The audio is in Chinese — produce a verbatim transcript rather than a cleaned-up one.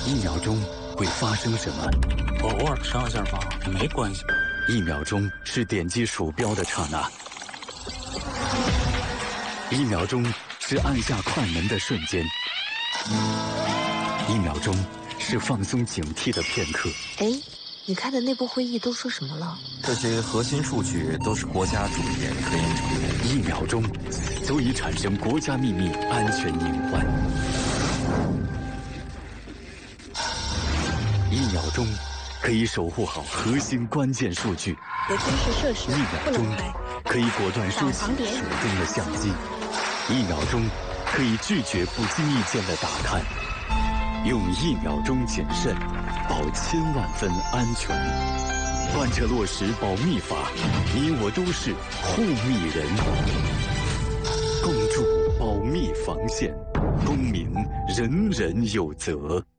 一秒钟会发生什么？ 我偶尔上一下网也没关系。 一秒钟是点击鼠标的刹那，一秒钟是按下快门的瞬间，一秒钟是放松警惕的片刻。 哎，你开的内部会议都说什么了？ 这些核心数据都是国家重点科研成果。 一秒钟足以产生国家秘密安全隐患。一秒钟可以守护好核心关键数据。 有军事设施一秒钟可以果断收起手中的相机。一秒钟可以拒绝不经意间的打探。用一秒钟谨慎，保千万分安全。贯彻落实保密法，你我都是护密人。共筑保密防线，公民人人有责。